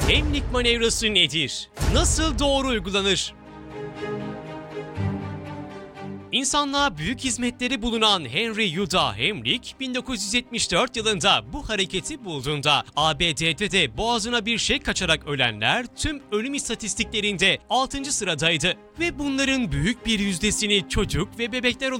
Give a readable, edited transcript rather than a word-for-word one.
Heimlich manevrası nedir? Nasıl doğru uygulanır? İnsanlığa büyük hizmetleri bulunan Henry Yuda Heimlich, 1974 yılında bu hareketi bulduğunda ABD'de de boğazına bir şey kaçarak ölenler tüm ölüm istatistiklerinde 6. sıradaydı. Ve bunların büyük bir yüzdesini çocuk ve bebekler